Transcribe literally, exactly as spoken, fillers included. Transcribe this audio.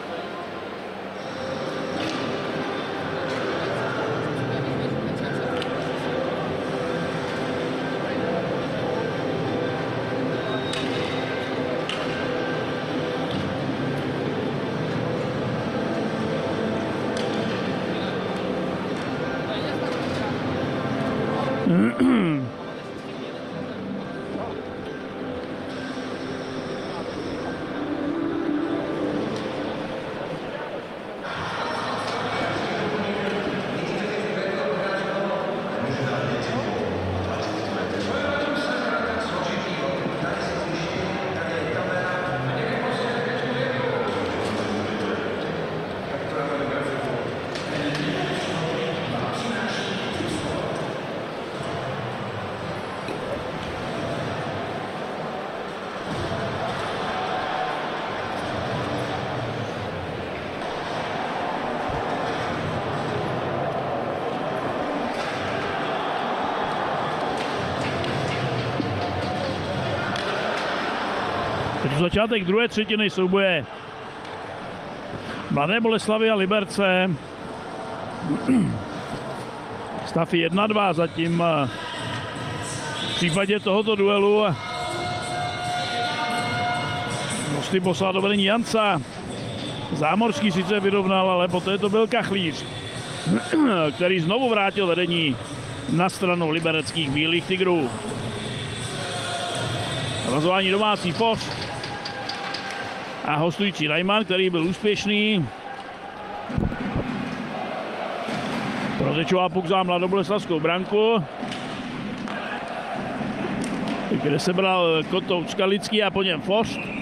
Začátek druhé třetiny souboje Mladé Boleslavi a Liberce. Stav jedna dva zatím v případě tohoto duelu. Mosty poslal do vedení Janca. Zámorský sice vyrovnal, ale poté to byl Kachlíř, který znovu vrátil vedení na stranu libereckých Bílých tigrů. Rozhování domácí Foř a hostující Reimann, který byl úspěšný. Protečová puk za mladoboleslavskou branku, kde se bral Kotouč Skalický a po něm Foř.